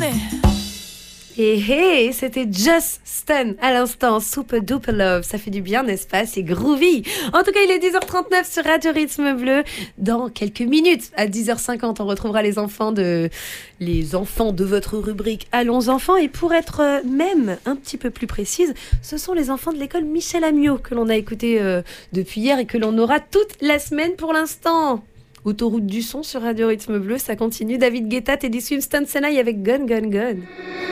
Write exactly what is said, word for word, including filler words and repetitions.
Et hey, c'était Just Stun à l'instant, Super Duper Love. Ça fait du bien, n'est-ce pas? C'est groovy. En tout cas, il est dix heures trente-neuf sur Radio Rythme Bleu. Dans quelques minutes, à dix heures cinquante, on retrouvera les enfants de, les enfants de votre rubrique Allons enfants. Et pour être même un petit peu plus précise, ce sont les enfants de l'école Michel Amiot que l'on a écouté euh, depuis hier et que l'on aura toute la semaine pour l'instant. Autoroute du son sur Radio Rythme Bleu, ça continue. David Guetta, Teddy Swims, Stan Senai avec Gun Gun Gun.